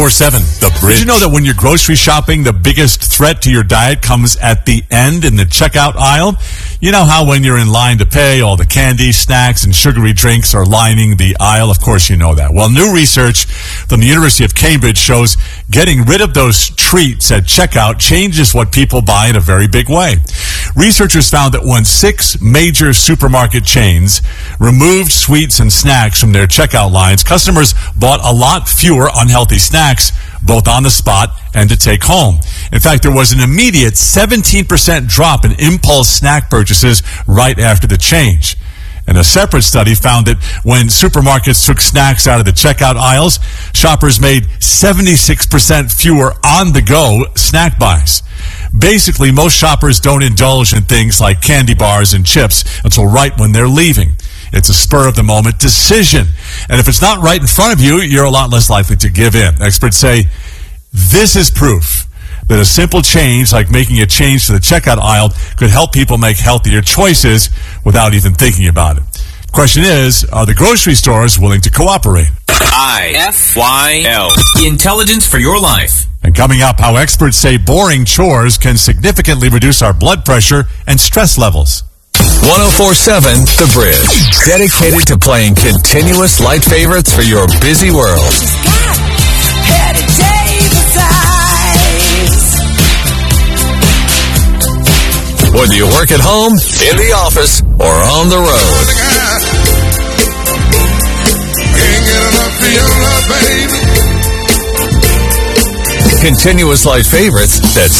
4-7, The Bridge. Did you know that when you're grocery shopping, the biggest threat to your diet comes at the end in the checkout aisle? You know how when you're in line to pay, all the candy, snacks, and sugary drinks are lining the aisle? Of course you know that. Well, new research from the University of Cambridge shows getting rid of those treats at checkout changes what people buy in a very big way. Researchers found that when 6 major supermarket chains removed sweets and snacks from their checkout lines, customers bought a lot fewer unhealthy snacks, both on the spot and to take home. In fact, there was an immediate 17% drop in impulse snack purchases right after the change. And a separate study found that when supermarkets took snacks out of the checkout aisles, shoppers made 76% fewer on-the-go snack buys. Basically, most shoppers don't indulge in things like candy bars and chips until right when they're leaving. It's a spur-of-the-moment decision. And if it's not right in front of you, you're a lot less likely to give in. Experts say this is proof that a simple change, like making a change to the checkout aisle, could help people make healthier choices without even thinking about it. Question is, are the grocery stores willing to cooperate? IFYL. Intelligence for your life. And coming up, how experts say boring chores can significantly reduce our blood pressure and stress levels. 104.7 The Bridge. Dedicated to playing continuous light favorites for your busy world. Whether you work at home, in the office, or on the road. Continuous light favorites that